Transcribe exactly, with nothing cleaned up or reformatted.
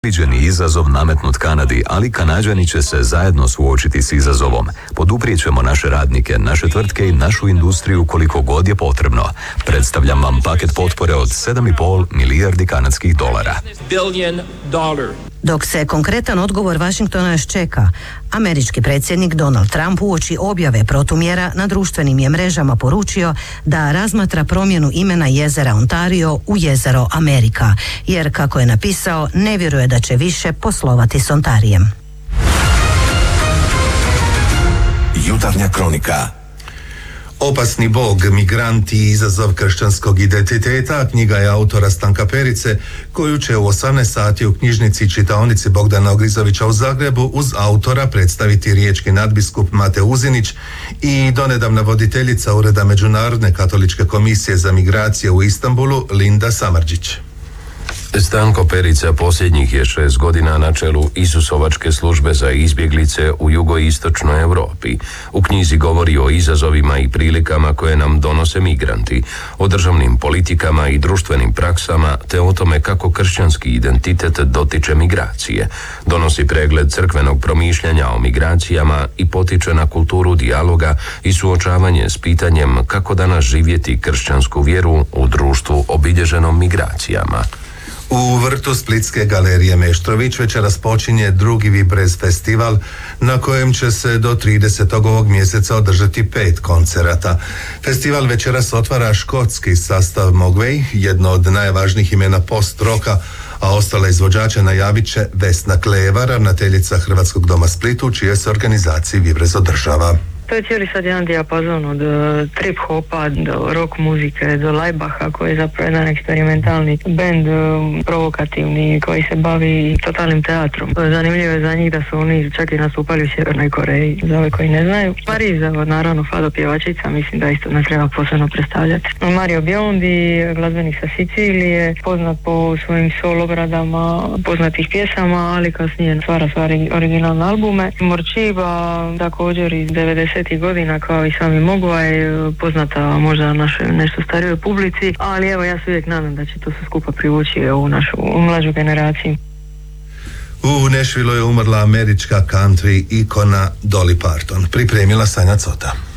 Viđeni izazov nametnut Kanadi, ali Kanađani će se zajedno suočiti s izazovom. Poduprijet ćemo naše radnike, naše tvrtke i našu industriju koliko god je potrebno. Predstavljam vam paket potpore od sedam i pol milijardi kanadskih dolara. Dok se konkretan odgovor Washingtona još čeka, američki predsjednik Donald Trump uoči objave protumjera na društvenim je mrežama poručio da razmatra promjenu imena jezera Ontario u jezero Amerika, jer kako je napisao, ne vjeruje da će više poslovati s Ontarijem. Jutarnja kronika. Opasni bog, migranti i izazov kršćanskog identiteta, knjiga je autora Stanka Perice, koju će u osamnaest sati u knjižnici i čitaonici Bogdana Ogrizovića u Zagrebu uz autora predstaviti riječki nadbiskup Mate Uzinić i donedavna voditeljica Ureda Međunarodne katoličke komisije za migracije u Istanbulu Linda Samardžić. Stanko Perica posljednjih je šest godina na čelu Isusovačke službe za izbjeglice u jugoistočnoj Europi. U knjizi govori o izazovima i prilikama koje nam donose migranti, o državnim politikama i društvenim praksama, te o tome kako kršćanski identitet dotiče migracije. Donosi pregled crkvenog promišljanja o migracijama i potiče na kulturu dijaloga i suočavanje s pitanjem kako danas živjeti kršćansku vjeru u društvu obilježenom migracijama. U vrtu Splitske galerije Meštrović večeras počinje drugi Vibrez festival na kojem će se do tridesetog ovog mjeseca održati pet koncerata. Festival večeras otvara škotski sastav Mogwai, jedno od najvažnijih imena post-roka, a ostale izvođače najavit će Vesna Kleva, ravnateljica Hrvatskog doma Splitu, čije se organizaciji Vibrez održava. To je cijeli sad jedan dijapazon od uh, trip-hopa do rock muzike, do Lajbaha koji je zapravo jedan eksperimentalni bend, uh, provokativni, koji se bavi totalnim teatrom. Zanimljivo je za njih da su oni čak i nastupali u Sjevernoj Koreji, za ove koji ne znaju. Mariza, naravno Fado pjevačica, mislim da isto ne treba posebno predstavljati. Mario Biondi, glazbenik sa Sicilije, poznat po svojim solo obradama poznatih pjesama, ali kasnije stvara stvari originalne albume. Morčiva, također iz devedesetih godina, kao i sami Mogwai, poznata možda našoj nešto starijoj publici, ali evo ja se uvijek nadam da će to sve skupa privući ovu našu mlađu generaciju. U Nashvilleu je umrla američka country ikona Dolly Parton. Pripremila Sanja Cota.